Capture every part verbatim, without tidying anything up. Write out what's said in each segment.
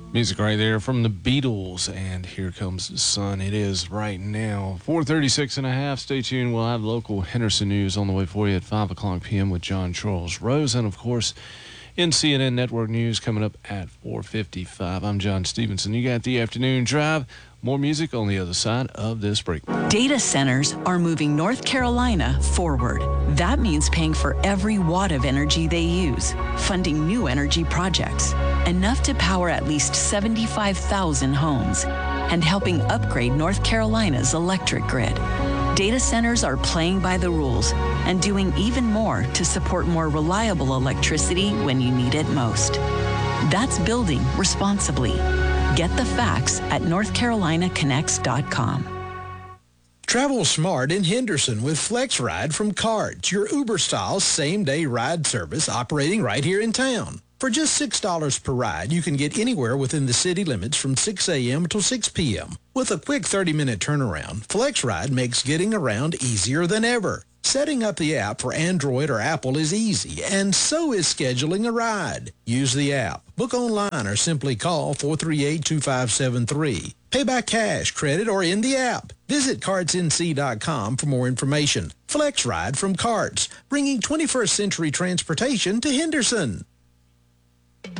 Music right there from the Beatles, and Here Comes the Sun. It is right now four thirty-six and a half. Stay tuned. We'll have local Henderson news on the way for you at five o'clock p.m. with John Charles Rose. And, of course, N C N N Network News coming up at four fifty-five. I'm John Stevenson. You got the afternoon drive. More music on the other side of this break. Data centers are moving North Carolina forward. That means paying for every watt of energy they use, funding new energy projects, enough to power at least seventy-five thousand homes, and helping upgrade North Carolina's electric grid. Data centers are playing by the rules and doing even more to support more reliable electricity when you need it most. That's building responsibly. Get the facts at north carolina connects dot com. Travel smart in Henderson with FlexRide from Cards, your Uber-style same-day ride service operating right here in town. For just six dollars per ride, you can get anywhere within the city limits from six a.m. till six p.m. With a quick thirty-minute turnaround, FlexRide makes getting around easier than ever. Setting up the app for Android or Apple is easy, and so is scheduling a ride. Use the app, book online, or simply call four three eight, two five seven three. Pay by cash, credit, or in the app. Visit cards n c dot com for more information. FlexRide from Cards, bringing twenty-first century transportation to Henderson.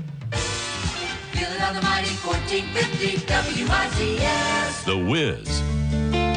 Feel it on the mighty fourteen fifty W I Z S. The Wiz